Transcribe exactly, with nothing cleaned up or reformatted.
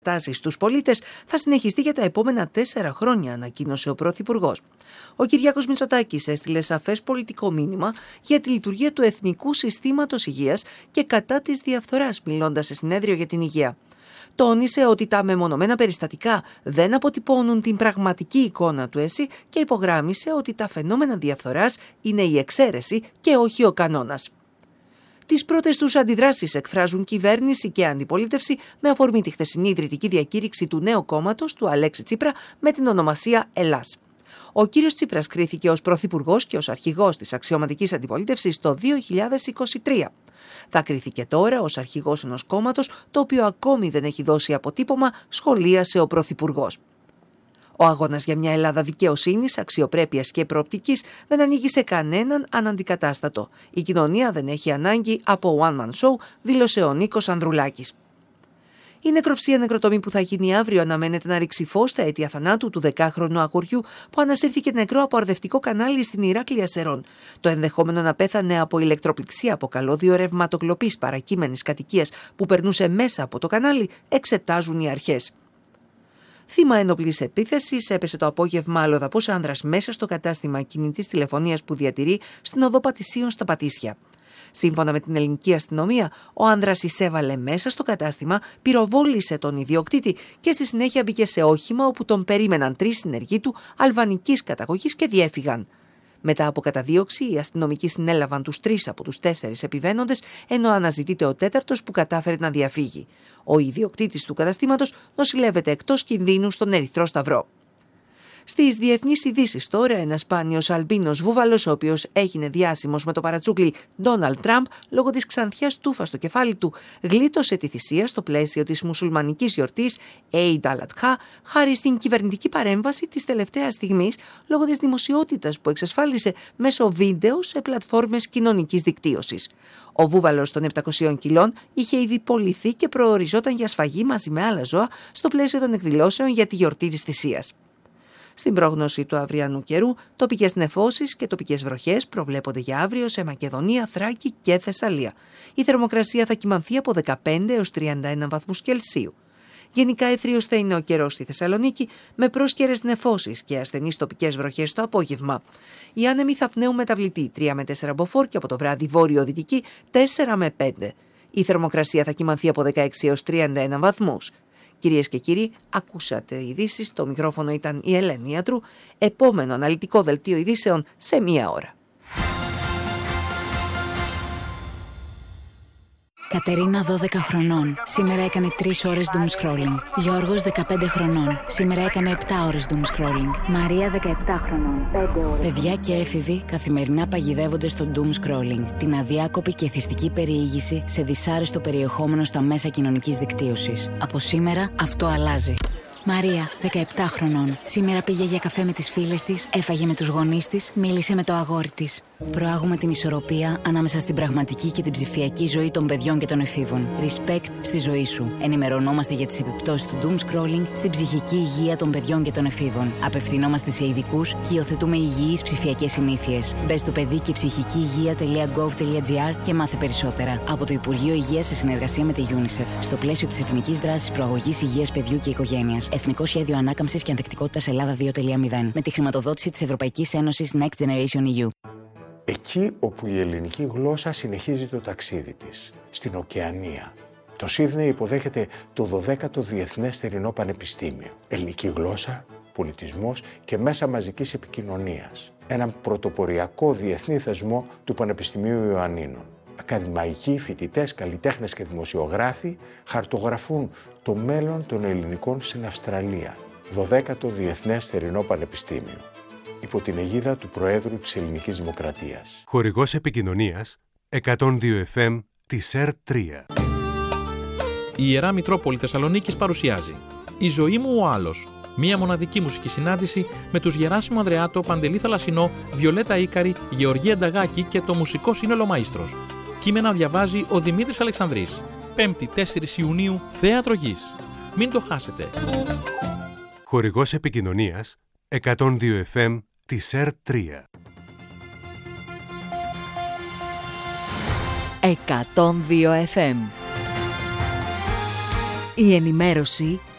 τάση στους πολίτες θα συνεχιστεί για τα επόμενα τέσσερα χρόνια, ανακοίνωσε ο Πρωθυπουργός. Ο Κυριάκος Μητσοτάκης έστειλε σαφές πολιτικό μήνυμα για τη λειτουργία του Εθνικού Συστήματος Υγείας και κατά της διαφθοράς, μιλώντας σε συνέδριο για την υγεία. Τόνισε ότι τα μεμονωμένα περιστατικά δεν αποτυπώνουν την πραγματική εικόνα του ΕΣΥ και υπογράμμισε ότι τα φαινόμενα διαφθοράς είναι η εξαίρεση και όχι ο κανόνας. Τις πρώτες τους αντιδράσεις εκφράζουν κυβέρνηση και αντιπολίτευση με αφορμή τη χθεσινή ιδρυτική διακήρυξη του νέου κόμματος του Αλέξη Τσίπρα με την ονομασία Ελλάς. Ο κύριος Τσίπρας κρίθηκε ως πρωθυπουργός και ως αρχηγός της αξιωματικής αντιπολίτευσης το δύο χιλιάδες είκοσι τρία. Θα κρίθηκε τώρα ως αρχηγός ενός κόμματος το οποίο ακόμη δεν έχει δώσει αποτύπωμα, σχολίασε ο πρωθυπουργός. Ο αγώνας για μια Ελλάδα δικαιοσύνης, αξιοπρέπειας και προοπτικής δεν ανοίγει σε κανέναν αναντικατάστατο. Η κοινωνία δεν έχει ανάγκη από one man show, δήλωσε ο Νίκος Ανδρουλάκης. Η νεκροψία νεκροτομή που θα γίνει αύριο αναμένεται να ρίξει φως στα αίτια θανάτου του δεκάχρονου αγοριού που ανασύρθηκε νεκρό από αρδευτικό κανάλι στην Ηράκλεια Σερών. Το ενδεχόμενο να πέθανε από ηλεκτροπληξία από καλώδιο ρευματοκλοπής παρακείμενης κατοικίας που περνούσε μέσα από το κανάλι εξετάζουν οι αρχές. Θύμα ένοπλης επίθεσης έπεσε το απόγευμα αλλοδαπός άνδρας μέσα στο κατάστημα κινητής τηλεφωνίας που διατηρεί στην οδό Πατησίων στα Πατήσια. Σύμφωνα με την ελληνική αστυνομία, ο άνδρας εισέβαλε μέσα στο κατάστημα, πυροβόλησε τον ιδιοκτήτη και στη συνέχεια μπήκε σε όχημα όπου τον περίμεναν τρεις συνεργοί του αλβανικής καταγωγής και διέφυγαν. Μετά από καταδίωξη, οι αστυνομικοί συνέλαβαν τους τρεις από τους τέσσερις επιβαίνοντες, ενώ αναζητείται ο τέταρτος που κατάφερε να διαφύγει. Ο ιδιοκτήτης του καταστήματος νοσηλεύεται εκτός κινδύνου στον Ερυθρό Σταυρό. Στις διεθνείς ειδήσεις τώρα, ένας σπάνιος αλμπίνος βούβαλος, ο οποίος έγινε διάσημος με το παρατσούκλι Ντόναλντ Τραμπ λόγω της ξανθιάς τούφας στο κεφάλι του, γλίτωσε τη θυσία στο πλαίσιο της μουσουλμανικής γιορτής Eid al-Adha, χάρη στην κυβερνητική παρέμβαση της τελευταίας στιγμής λόγω της δημοσιότητας που εξασφάλισε μέσω βίντεο σε πλατφόρμες κοινωνικής δικτύωσης. Ο βούβαλος των επτακόσιων κιλών είχε ήδη πωληθεί και προοριζόταν για σφαγή μαζί με άλλα ζώα στο πλαίσιο των εκδηλώσεων για τη γιορτή της θυσίας. Στην πρόγνωση του αυριανού καιρού, τοπικές νεφώσεις και τοπικές βροχές προβλέπονται για αύριο σε Μακεδονία, Θράκη και Θεσσαλία. Η θερμοκρασία θα κυμανθεί από δεκαπέντε έως τριάντα ένα βαθμούς Κελσίου. Γενικά αιθρίος θα είναι ο καιρός στη Θεσσαλονίκη με πρόσκαιρες νεφώσεις και ασθενείς τοπικές βροχές το απόγευμα. Οι άνεμοι θα πνέουν μεταβλητή τρία με τέσσερα μποφόρ και από το βράδυ βόρειο-δυτική τέσσερα με πέντε. Η θερμοκρασία θα κυμανθεί από δεκαέξι έως τριάντα ένα βαθμούς. Κυρίες και κύριοι, ακούσατε ειδήσεις. Στο μικρόφωνο ήταν η Ελένη Ιατρού. Επόμενο αναλυτικό δελτίο ειδήσεων σε μία ώρα. Κατερίνα, δώδεκα χρονών. Σήμερα έκανε τρεις ώρες doom scrolling. Γιώργος, δεκαπέντε χρονών. Σήμερα έκανε επτά ώρες doom scrolling. Μαρία, δεκαεπτά χρονών. πέντε ώρες. Παιδιά και έφηβοι καθημερινά παγιδεύονται στο doom scrolling, την αδιάκοπη και εθιστική περιήγηση σε δυσάρεστο περιεχόμενο στα μέσα κοινωνικής δικτύωσης. Από σήμερα αυτό αλλάζει. Μαρία, δεκαεπτά χρονών. Σήμερα πήγε για καφέ με τις φίλες της, έφαγε με τους γονείς της, μίλησε με το αγόρι της. Προάγουμε την ισορροπία ανάμεσα στην πραγματική και την ψηφιακή ζωή των παιδιών και των εφήβων. Respect στη ζωή σου. Ενημερωνόμαστε για τις επιπτώσεις του doom scrolling στην ψυχική υγεία των παιδιών και των εφήβων. Απευθυνόμαστε σε ειδικούς και υιοθετούμε υγιείς ψηφιακές συνήθειες. Μπες στο παιδί και ψυχική υγεία.gov.gr και μάθε περισσότερα. Από το Υπουργείο Υγείας σε συνεργασία με τη UNICEF. Στο πλαίσιο της Εθνικής Δράσης Προαγωγής Υγείας Παιδιού και Οικογένειας. Εθνικό Σχέδιο Ανάκαμψης και Ανθεκτικότητας Ελλάδα δύο κόμμα μηδέν. Με τη χρηματοδότηση της Ευρωπαϊκής Ένωσης Next Generation ι γιου. Εκεί όπου η ελληνική γλώσσα συνεχίζει το ταξίδι της, στην ωκεανία. Το Σίδνεϊ υποδέχεται το δωδέκατο Διεθνές Θερινό Πανεπιστήμιο. Ελληνική γλώσσα, πολιτισμός και μέσα μαζικής επικοινωνίας. Έναν πρωτοποριακό διεθνή θεσμό του Πανεπιστημίου Ιωαννίνων. Ακαδημαϊκοί, φοιτητές, καλλιτέχνες και δημοσιογράφοι χαρτογραφούν το μέλλον των ελληνικών στην Αυστραλία. δωδέκατο Διεθνές Θερινό Πανεπιστήμιο. Υπό την αιγίδα του Προέδρου της Ελληνικής Δημοκρατίας. Χορηγός επικοινωνίας εκατόν δύο εφ εμ της ΕΡΤ τρία. Η Ιερά Μητρόπολη Θεσσαλονίκης παρουσιάζει «Η ζωή μου ο άλλος». Μία μοναδική μουσική συνάντηση με τους Γεράσιμο Ανδρεάτο, Παντελή Θαλασσινό, Βιολέτα Ίκαρη, Γεωργία Νταγάκη και το μουσικό σύνολο Μαΐστρος. Κείμενα διαβάζει ο Δημήτρης Αλεξανδρής. Πέμπτη τέσσερις Ιουνίου, Θέατρο Γης. Μην το χάσετε. Χορηγός επικοινωνίας εκατόν δύο εφ εμ της ΕΡΤ τρία. εκατόν δύο εφ εμ. Η ενημέρωση